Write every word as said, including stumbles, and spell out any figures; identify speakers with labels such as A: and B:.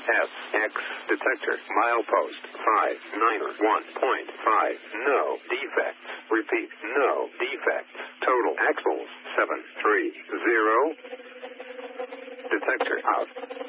A: S X detector milepost five nine one point five. No defects. Repeat, no defects. Total axles seven three zero. Detector out.